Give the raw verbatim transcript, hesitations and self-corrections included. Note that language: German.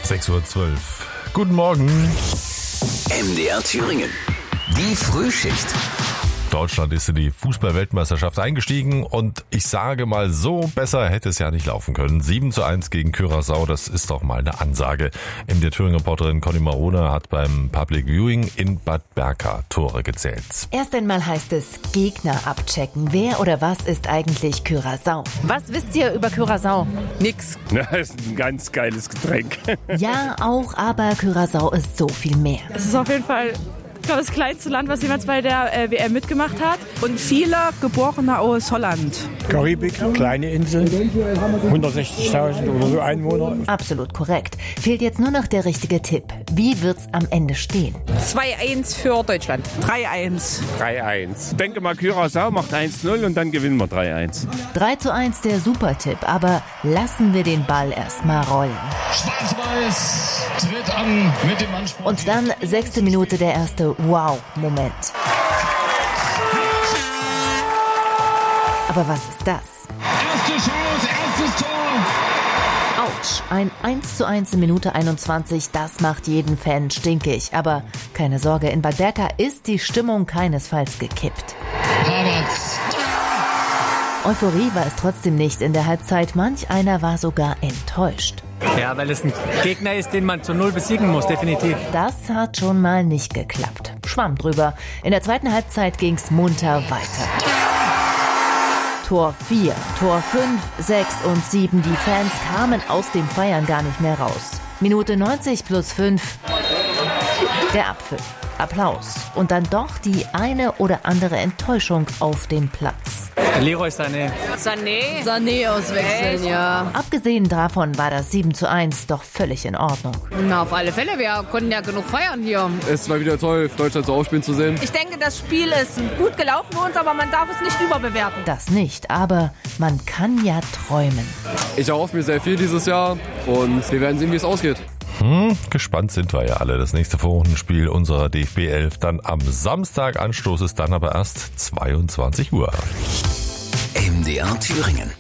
sechs Uhr zwölf. Guten Morgen. M D R Thüringen. Die Frühschicht. Deutschland ist in die Fußball-Weltmeisterschaft eingestiegen und ich sage mal so, besser hätte es ja nicht laufen können. sieben zu eins gegen Curaçao, das ist doch mal eine Ansage. M D R Thüringen-Reporterin Conny Marone hat beim Public Viewing in Bad Berka Tore gezählt. Erst einmal heißt es Gegner abchecken. Wer oder was ist eigentlich Curaçao? Was wisst ihr über Curaçao? Nix. Das ist ein ganz geiles Getränk. Ja, auch, aber Curaçao ist so viel mehr. Es ist auf jeden Fall das kleinste Land, was jemals bei der äh, W M mitgemacht hat. Und viele Geborene aus Holland. Karibik, kleine Insel, hundertsechzigtausend oder so Einwohner. Absolut korrekt. Fehlt jetzt nur noch der richtige Tipp. Wie wird's am Ende stehen? zwei eins für Deutschland. drei eins. drei eins. Ich denke mal, Curaçao macht eins null und dann gewinnen wir drei eins. drei zu eins der Supertipp, aber lassen wir den Ball erstmal rollen. Schwarz-Weiß tritt an mit dem Anspruch. Und dann sechste Minute der erste Wow-Moment. Aber was ist das? Erste Chance, erstes Tor. Autsch, ein eins zu eins in Minute einundzwanzig, das macht jeden Fan stinkig. Aber keine Sorge, in Bad Berka ist die Stimmung keinesfalls gekippt. Havertz. Euphorie war es trotzdem nicht in der Halbzeit. Manch einer war sogar enttäuscht. Ja, weil es ein Gegner ist, den man zu Null besiegen muss, definitiv. Das hat schon mal nicht geklappt. Schwamm drüber. In der zweiten Halbzeit ging's munter weiter. Tor vier, Tor fünf, sechs und sieben. Die Fans kamen aus dem Feiern gar nicht mehr raus. Minute neunzig plus fünf. Der Abpfiff. Applaus. Und dann doch die eine oder andere Enttäuschung auf dem Platz. Leroy Sané. Sané. Sané auswechseln, ja. Abgesehen davon war das sieben zu eins doch völlig in Ordnung. Na, auf alle Fälle, wir konnten ja genug feiern hier. Es war wieder toll, Deutschland so aufspielen zu sehen. Ich denke, das Spiel ist gut gelaufen für uns, aber man darf es nicht überbewerten. Das nicht, aber man kann ja träumen. Ich erhoffe mir sehr viel dieses Jahr und wir werden sehen, wie es ausgeht. Hm, gespannt sind wir ja alle. Das nächste Vorrundenspiel unserer D F B elf dann am Samstag. Anstoß ist dann aber erst zweiundzwanzig Uhr. M D R Thüringen.